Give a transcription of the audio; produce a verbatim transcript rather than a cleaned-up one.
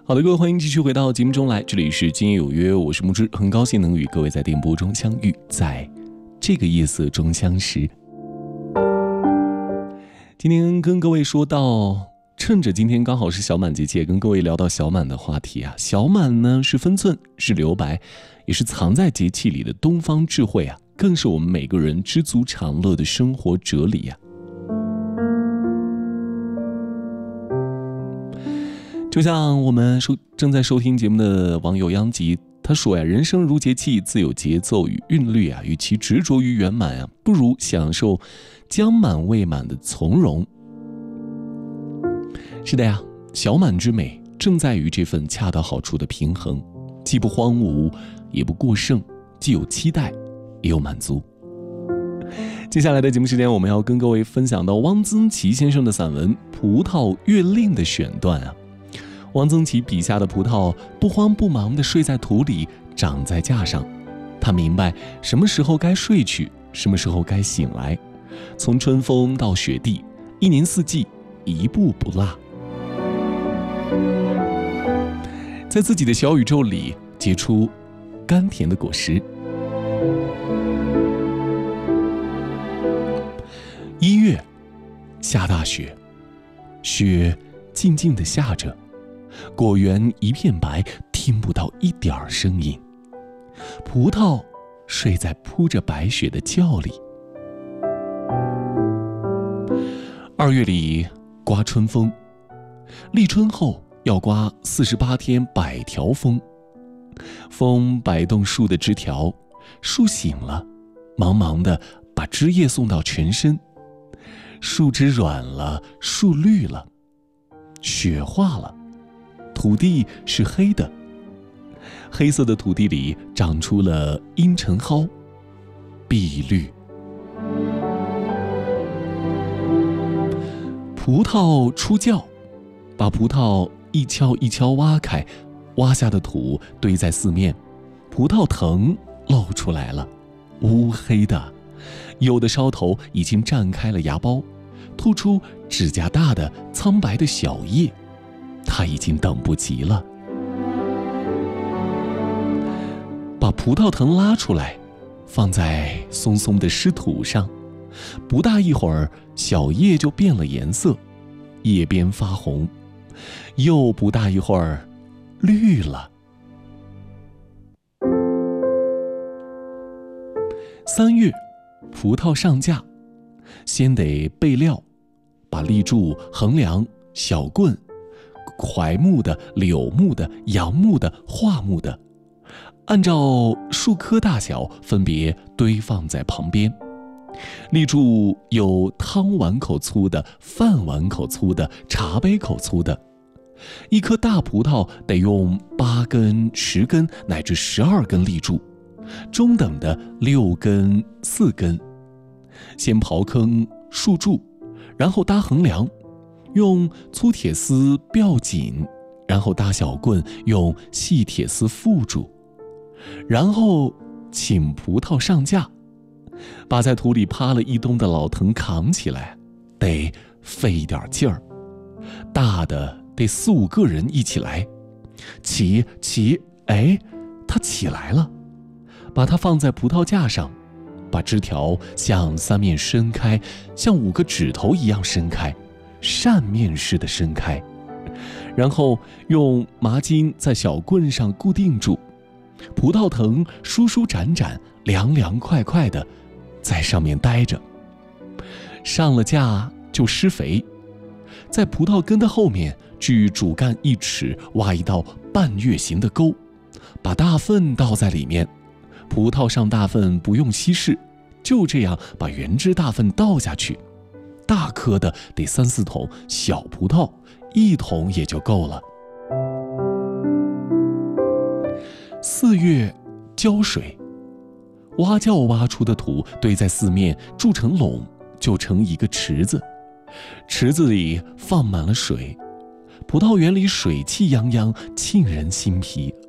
好的，各位欢迎继续回到节目中来，这里是今夜有约，我是木之，很高兴能与各位在电波中相遇，在这个夜色中相识。今天跟各位说到，趁着今天刚好是小满节气，跟各位聊到小满的话题啊。小满呢是分寸，是留白，也是藏在节气里的东方智慧啊，更是我们每个人知足常乐的生活哲理啊。就像我们收正在收听节目的网友央吉他说呀，人生如节气，自有节奏与韵律啊，与其执着于圆满啊，不如享受将满未满的从容。是的呀，小满之美正在于这份恰到好处的平衡，既不荒芜也不过剩，既有期待也有满足。接下来的节目时间，我们要跟各位分享到汪曾祺先生的散文《葡萄月令》的选段啊。汪曾祺笔下的葡萄不慌不忙地睡在土里，长在架上。他明白什么时候该睡去，什么时候该醒来，从春风到雪地，一年四季一步不落。在自己的小宇宙里结出甘甜的果实。一月，下大雪，雪静静地下着，果园一片白，听不到一点声音。葡萄睡在铺着白雪的窖里。二月里刮春风，立春后要刮四十八天百条风。风摆动树的枝条，树醒了，忙忙地把枝叶送到全身。树枝软了，树绿了，雪化了，土地是黑的，黑色的土地里长出了阴沉蒿、碧绿。葡萄出窖，把葡萄一锹一锹挖开，挖下的土堆在四面，葡萄藤露出来了，乌黑的，有的梢头已经绽开了芽苞，吐出指甲大的苍白的小叶。他已经等不及了，把葡萄藤拉出来，放在松松的湿土上，不大一会儿，小叶就变了颜色，叶边发红，又不大一会儿，绿了。三月，葡萄上架，先得备料，把立柱、横梁、小棍、槐木的、柳木的、杨木的、桦木的，按照树棵大小分别堆放在旁边。立柱有汤碗口粗的、饭碗口粗的、茶杯口粗的。一颗大葡萄得用八根、十根乃至十二根立柱，中等的六根、四根。先刨坑竖柱，然后搭横梁，用粗铁丝吊紧，然后搭小棍，用细铁丝缚住，然后请葡萄上架，把在土里趴了一冬的老藤扛起来，得费一点劲儿，大的得四五个人一起来，起起，哎，它起来了，把它放在葡萄架上，把枝条向三面伸开，像五个指头一样伸开，扇面似的伸开，然后用麻筋在小棍上固定住，葡萄藤舒舒展展、凉凉快快的在上面待着。上了架就施肥，在葡萄根的后面距主干一尺挖一道半月形的沟，把大粪倒在里面，葡萄上大粪不用稀释，就这样把原汁大粪倒下去。大颗的得三四桶，小葡萄一桶也就够了。四月浇水，挖窖挖出的土堆在四面，筑成垄，就成一个池子。池子里放满了水，葡萄园里水气泱泱，沁人心脾，